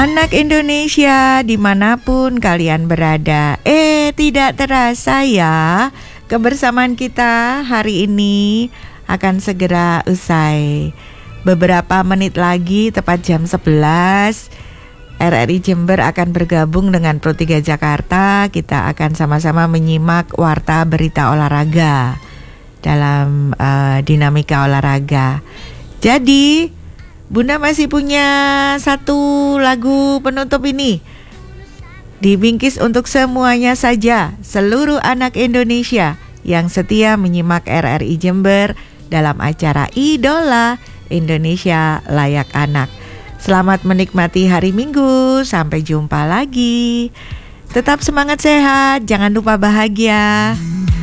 Anak Indonesia dimanapun kalian berada, tidak terasa ya, kebersamaan kita hari ini akan segera usai. Beberapa menit lagi, tepat jam 11, RRI Jember akan bergabung dengan Pro 3 Jakarta. Kita akan sama-sama menyimak warta berita olahraga dalam dinamika olahraga. Jadi Bunda masih punya satu lagu penutup ini, dibingkis untuk semuanya saja, seluruh anak Indonesia yang setia menyimak RRI Jember dalam acara Idola Indonesia Layak Anak. Selamat menikmati hari Minggu, sampai jumpa lagi. Tetap semangat sehat, jangan lupa bahagia.